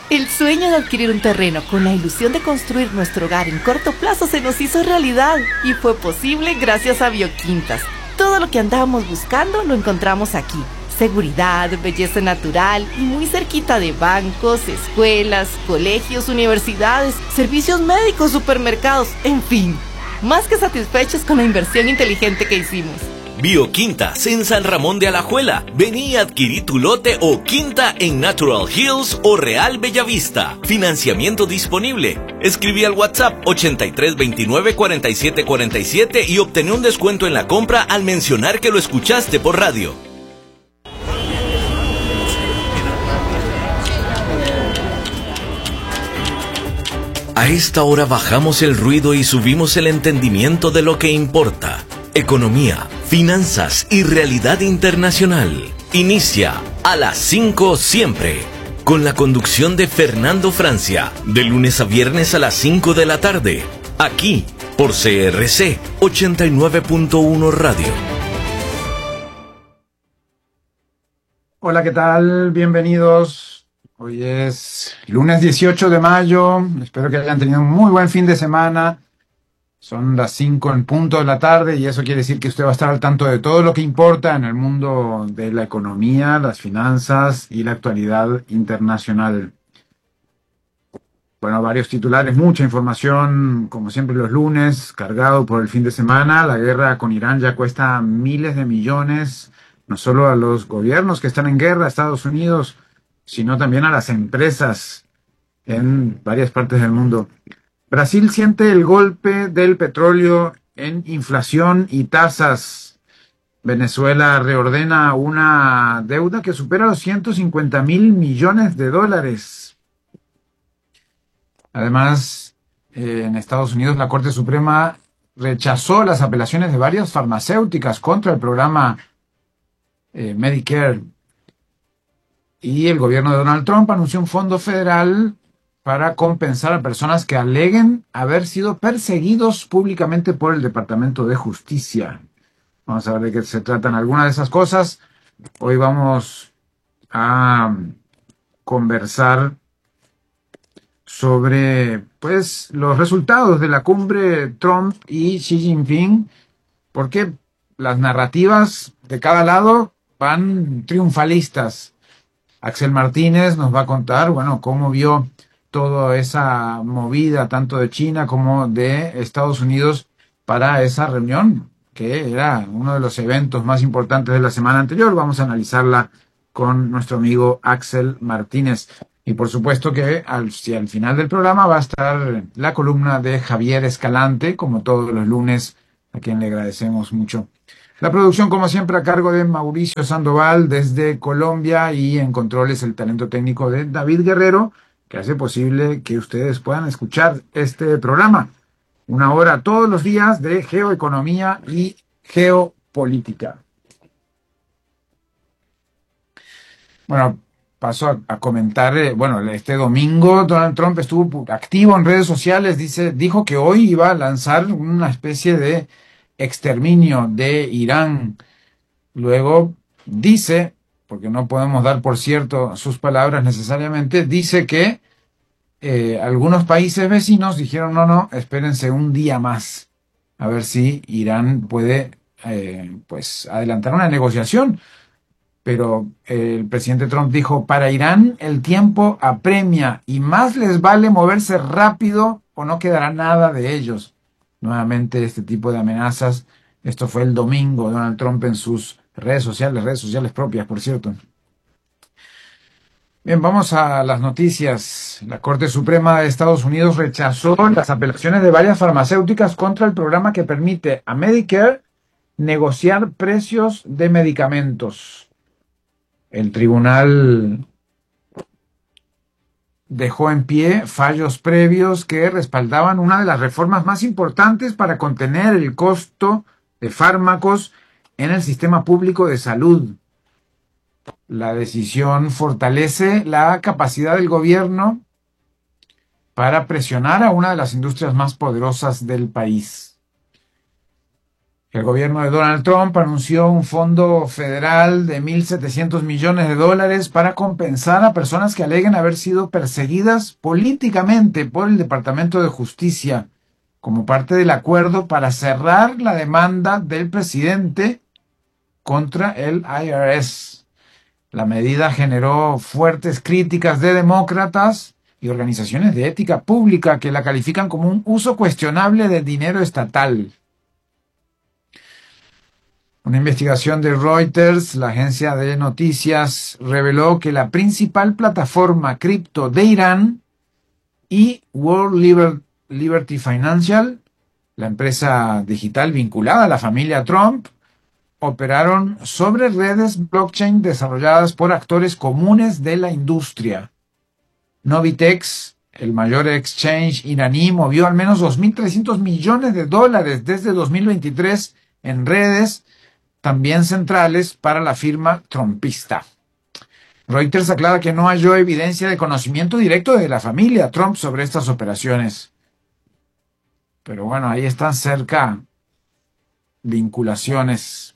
El sueño de adquirir un terreno con la ilusión de construir nuestro hogar en corto plazo se nos hizo realidad y fue posible gracias a Bioquintas. Todo lo que andábamos buscando lo encontramos aquí. Seguridad, belleza natural y muy cerquita de bancos, escuelas, colegios, universidades, servicios médicos, supermercados, en fin. Más que satisfechos con la inversión inteligente que hicimos. Bioquintas en San Ramón de Alajuela. Vení a adquirir tu lote o quinta en Natural Hills o Real Bellavista. Financiamiento disponible. Escribí al WhatsApp 8329-4747 y obtené un descuento en la compra al mencionar que lo escuchaste por radio. A esta hora bajamos el ruido y subimos el entendimiento de lo que importa. Economía, finanzas y realidad internacional. Inicia a las 5 siempre, con la conducción de Fernando Francia, de lunes a viernes a las 5 de la tarde, aquí por CRC 89.1 Radio. Hola, ¿qué tal? Bienvenidos. Hoy es lunes 18 de mayo. Espero que hayan tenido un muy buen fin de semana. Son las 5 en punto de la tarde y eso quiere decir que usted va a estar al tanto de todo lo que importa en el mundo de la economía, las finanzas y la actualidad internacional. Bueno, varios titulares, mucha información, como siempre los lunes, cargado por el fin de semana. La guerra con Irán ya cuesta miles de millones, no solo a los gobiernos que están en guerra, Estados Unidos, sino también a las empresas en varias partes del mundo. Brasil siente el golpe del petróleo en inflación y tasas. Venezuela reordena una deuda que supera los 150.000 millones de dólares. Además, en Estados Unidos la Corte Suprema rechazó las apelaciones de varias farmacéuticas contra el programa Medicare. Y el gobierno de Donald Trump anunció un fondo federal para compensar a personas que aleguen haber sido perseguidos públicamente por el Departamento de Justicia. Vamos a ver de qué se tratan algunas de esas cosas. Hoy vamos a conversar sobre, pues, los resultados de la cumbre Trump y Xi Jinping, porque las narrativas de cada lado van triunfalistas. Axel Martínez nos va a contar, bueno, cómo vio toda esa movida, tanto de China como de Estados Unidos, para esa reunión, que era uno de los eventos más importantes de la semana anterior. Vamos a analizarla con nuestro amigo Axel Martínez. Y por supuesto que al final del programa va a estar la columna de Javier Escalante, como todos los lunes, a quien le agradecemos mucho. La producción, como siempre, a cargo de Mauricio Sandoval desde Colombia, y en controles el talento técnico de David Guerrero, que hace posible que ustedes puedan escuchar este programa. Una hora todos los días de geoeconomía y geopolítica. Bueno, paso a comentar, este domingo Donald Trump estuvo activo en redes sociales, dijo que hoy iba a lanzar una especie de exterminio de Irán. Luego dice, porque no podemos dar por cierto sus palabras necesariamente, dice que algunos países vecinos dijeron no, espérense un día más, a ver si Irán puede adelantar una negociación. Pero el presidente Trump dijo, para Irán el tiempo apremia y más les vale moverse rápido o no quedará nada de ellos. Nuevamente este tipo de amenazas. Esto fue el domingo, Donald Trump en sus redes sociales propias, por cierto. Bien, vamos a las noticias. La Corte Suprema de Estados Unidos rechazó las apelaciones de varias farmacéuticas contra el programa que permite a Medicare negociar precios de medicamentos. El tribunal dejó en pie fallos previos que respaldaban una de las reformas más importantes para contener el costo de fármacos en el sistema público de salud. La decisión fortalece la capacidad del gobierno para presionar a una de las industrias más poderosas del país. El gobierno de Donald Trump anunció un fondo federal de $1.700 millones para compensar a personas que aleguen haber sido perseguidas políticamente por el Departamento de Justicia, como parte del acuerdo para cerrar la demanda del presidente contra el IRS. La medida generó fuertes críticas de demócratas y organizaciones de ética pública que la califican como un uso cuestionable del dinero estatal. Una investigación de Reuters, la agencia de noticias, reveló que la principal plataforma cripto de Irán y World Liberty Financial, la empresa digital vinculada a la familia Trump, operaron sobre redes blockchain desarrolladas por actores comunes de la industria. Novitex, el mayor exchange iraní, movió al menos $2.300 millones desde 2023 en redes también centrales para la firma trumpista. Reuters aclara que no halló evidencia de conocimiento directo de la familia Trump sobre estas operaciones. Pero bueno, ahí están cerca vinculaciones.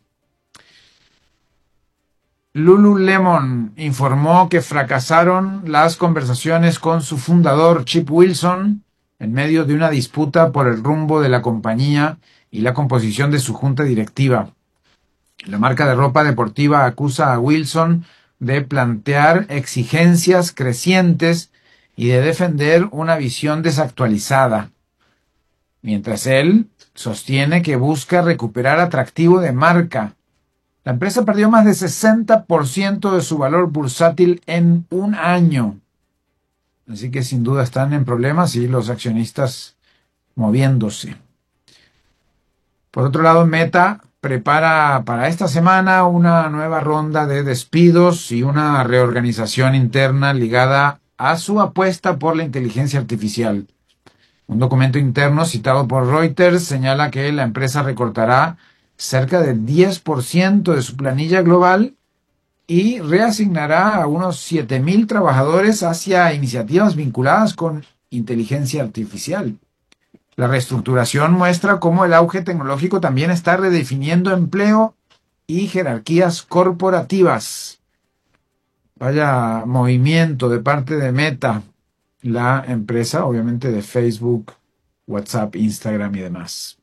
Lululemon informó que fracasaron las conversaciones con su fundador Chip Wilson en medio de una disputa por el rumbo de la compañía y la composición de su junta directiva. La marca de ropa deportiva acusa a Wilson de plantear exigencias crecientes y de defender una visión desactualizada, mientras él sostiene que busca recuperar atractivo de marca. La empresa perdió más de 60% de su valor bursátil en un año. Así que sin duda están en problemas y los accionistas moviéndose. Por otro lado, Meta prepara para esta semana una nueva ronda de despidos y una reorganización interna ligada a su apuesta por la inteligencia artificial. Un documento interno citado por Reuters señala que la empresa recortará cerca del 10% de su planilla global y reasignará a unos 7.000 trabajadores hacia iniciativas vinculadas con inteligencia artificial. La reestructuración muestra cómo el auge tecnológico también está redefiniendo empleo y jerarquías corporativas. Vaya movimiento de parte de Meta, la empresa obviamente de Facebook, WhatsApp, Instagram y demás.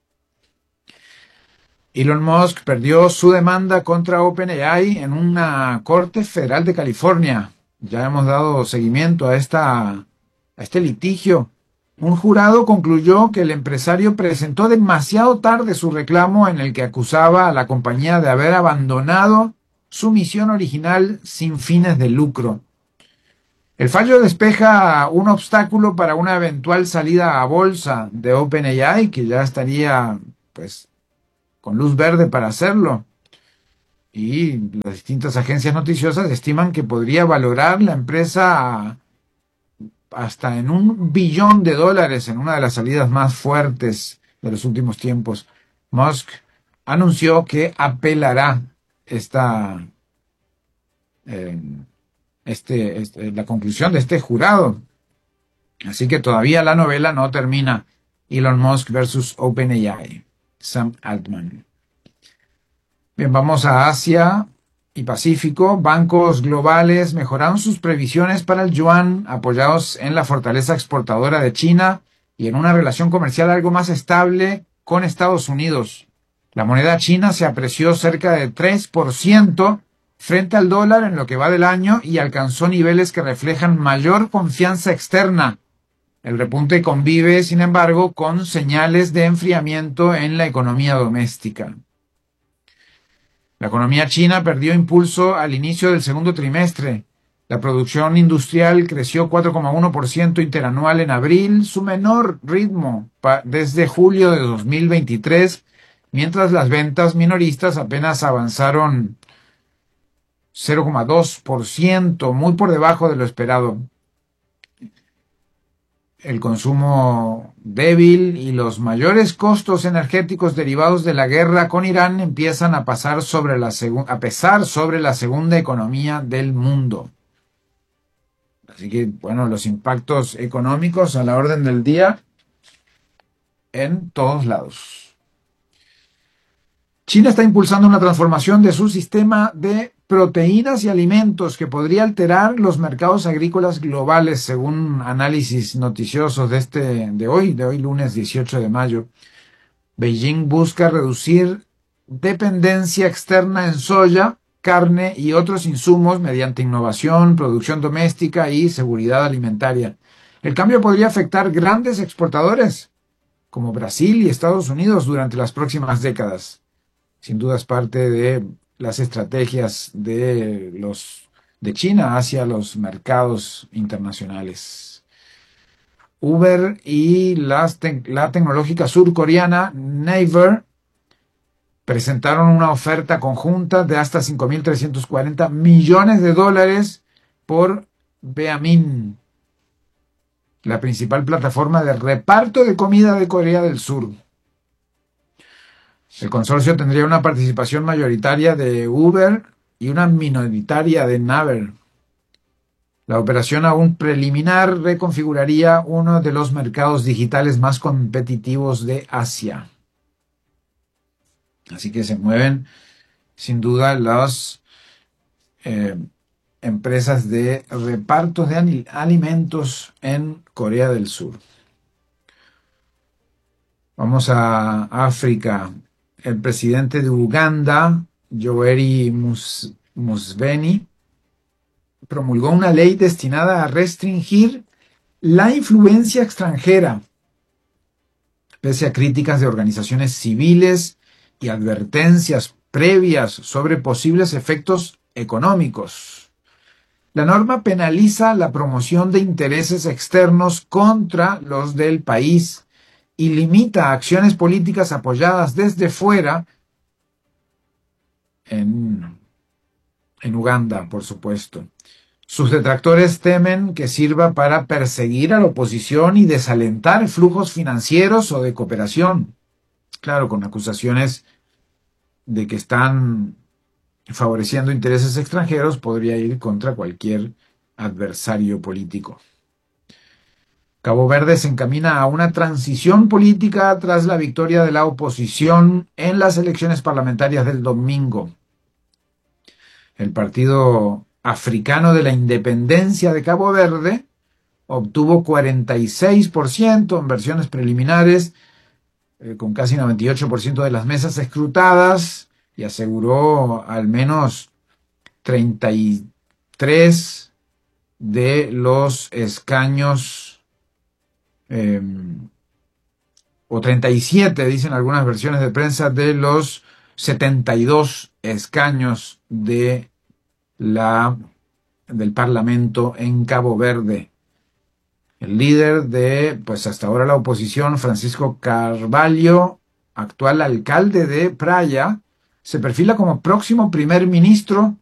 Elon Musk perdió su demanda contra OpenAI en una corte federal de California. Ya hemos dado seguimiento a este litigio. Un jurado concluyó que el empresario presentó demasiado tarde su reclamo en el que acusaba a la compañía de haber abandonado su misión original sin fines de lucro. El fallo despeja un obstáculo para una eventual salida a bolsa de OpenAI, que ya estaría con luz verde para hacerlo. Y las distintas agencias noticiosas estiman que podría valorar la empresa hasta en $1 billón en una de las salidas más fuertes de los últimos tiempos. Musk anunció que apelará la conclusión de este jurado. Así que todavía la novela no termina. Elon Musk versus OpenAI. Sam Altman. Bien, vamos a Asia y Pacífico. Bancos globales mejoraron sus previsiones para el yuan, apoyados en la fortaleza exportadora de China y en una relación comercial algo más estable con Estados Unidos. La moneda china se apreció cerca de 3% frente al dólar en lo que va del año y alcanzó niveles que reflejan mayor confianza externa. El repunte convive, sin embargo, con señales de enfriamiento en la economía doméstica. La economía china perdió impulso al inicio del segundo trimestre. La producción industrial creció 4,1% interanual en abril, su menor ritmo desde julio de 2023, mientras las ventas minoristas apenas avanzaron 0,2%, muy por debajo de lo esperado. El consumo débil y los mayores costos energéticos derivados de la guerra con Irán empiezan a pesar sobre la segunda economía del mundo. Así que, los impactos económicos a la orden del día en todos lados. China está impulsando una transformación de su sistema de proteínas y alimentos que podría alterar los mercados agrícolas globales, según análisis noticiosos de hoy lunes 18 de mayo. Beijing busca reducir dependencia externa en soya, carne y otros insumos mediante innovación, producción doméstica y seguridad alimentaria. El cambio podría afectar grandes exportadores como Brasil y Estados Unidos durante las próximas décadas. Sin duda es parte de las estrategias de China hacia los mercados internacionales. Uber y la tecnológica surcoreana Naver presentaron una oferta conjunta de hasta $5.340 millones por Beamin, la principal plataforma de reparto de comida de Corea del Sur. El consorcio tendría una participación mayoritaria de Uber y una minoritaria de Naver. La operación aún preliminar reconfiguraría uno de los mercados digitales más competitivos de Asia. Así que se mueven, sin duda, las empresas de repartos de alimentos en Corea del Sur. Vamos a África. El presidente de Uganda, Yoweri Museveni, promulgó una ley destinada a restringir la influencia extranjera, pese a críticas de organizaciones civiles y advertencias previas sobre posibles efectos económicos. La norma penaliza la promoción de intereses externos contra los del país y limita acciones políticas apoyadas desde fuera en Uganda, por supuesto. Sus detractores temen que sirva para perseguir a la oposición y desalentar flujos financieros o de cooperación. Claro, con acusaciones de que están favoreciendo intereses extranjeros, podría ir contra cualquier adversario político. Cabo Verde se encamina a una transición política tras la victoria de la oposición en las elecciones parlamentarias del domingo. El Partido Africano de la Independencia de Cabo Verde obtuvo 46% en versiones preliminares, con casi 98% de las mesas escrutadas, y aseguró al menos 33 de los escaños, o 37, dicen algunas versiones de prensa, de los 72 escaños del Parlamento en Cabo Verde. El líder de, hasta ahora la oposición, Francisco Carvalho, actual alcalde de Praia, se perfila como próximo primer ministro